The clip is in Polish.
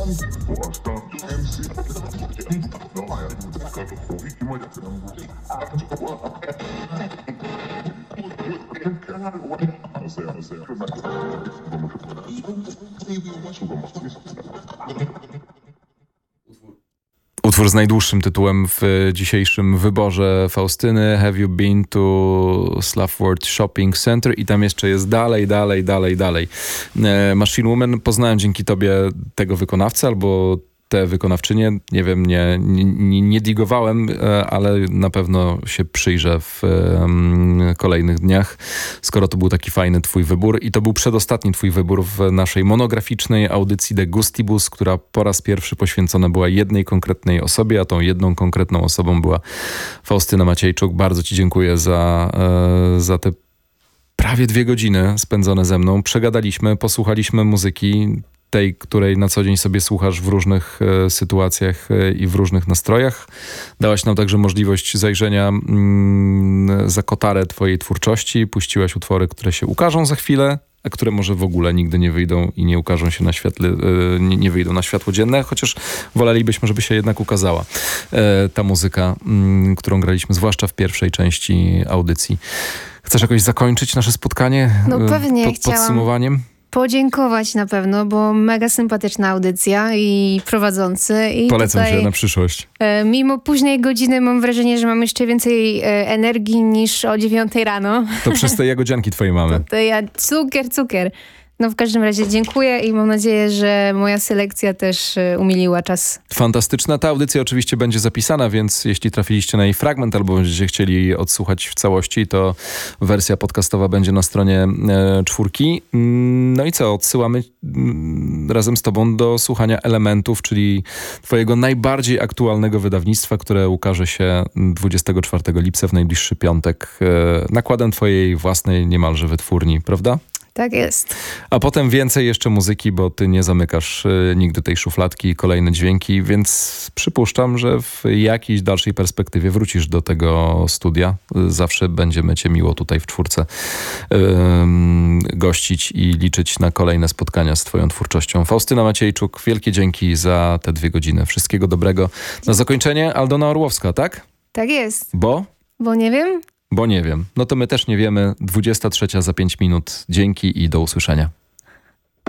Utwór z najdłuższym tytułem w dzisiejszym wyborze Faustyny, Have You Been to Sloughford Shopping Center? I tam jeszcze jest dalej. Machine Woman, poznałem dzięki tobie tego wykonawcę albo tę wykonawczynię, nie wiem, nie digowałem, ale na pewno się przyjrzę w kolejnych dniach, skoro to był taki fajny twój wybór. I to był przedostatni twój wybór w naszej monograficznej audycji De Gustibus, która po raz pierwszy poświęcona była jednej konkretnej osobie, a tą jedną konkretną osobą była Faustyna Maciejczuk. Bardzo ci dziękuję za te prawie 2 godziny spędzone ze mną. Przegadaliśmy, posłuchaliśmy muzyki, tej, której na co dzień sobie słuchasz w różnych sytuacjach i w różnych nastrojach. Dałaś nam także możliwość zajrzenia za kotarę twojej twórczości. Puściłaś utwory, które się ukażą za chwilę, a które może w ogóle nigdy nie wyjdą i nie ukażą się na świetle, nie wyjdą na światło dzienne, chociaż wolelibyśmy, żeby się jednak ukazała ta muzyka, którą graliśmy, zwłaszcza w pierwszej części audycji. Chcesz jakoś zakończyć nasze spotkanie? No pewnie, podsumowaniem? Podziękować na pewno, bo mega sympatyczna audycja i prowadzący. I polecam tutaj, się na przyszłość. Mimo późnej godziny mam wrażenie, że mam jeszcze więcej energii niż o 9 rano. To przez te jagodzianki twojej mamy. To ja cukier. No w każdym razie dziękuję i mam nadzieję, że moja selekcja też umiliła czas. Fantastyczna. Ta audycja oczywiście będzie zapisana, więc jeśli trafiliście na jej fragment albo będziecie chcieli odsłuchać w całości, to wersja podcastowa będzie na stronie 4. No i co? Odsyłamy razem z tobą do słuchania Elementów, czyli twojego najbardziej aktualnego wydawnictwa, które ukaże się 24 lipca w najbliższy piątek nakładem twojej własnej niemalże wytwórni, prawda? Tak jest. A potem więcej jeszcze muzyki, bo ty nie zamykasz nigdy tej szufladki, kolejne dźwięki, więc przypuszczam, że w jakiejś dalszej perspektywie wrócisz do tego studia. Zawsze będziemy cię miło tutaj w 4 gościć i liczyć na kolejne spotkania z twoją twórczością. Faustyna Maciejczuk, wielkie dzięki za te 2 godziny. Wszystkiego dobrego. Na zakończenie Aldona Orłowska, tak? Tak jest. Bo nie wiem. Bo nie wiem. No to my też nie wiemy. 23 za 5 minut. Dzięki i do usłyszenia.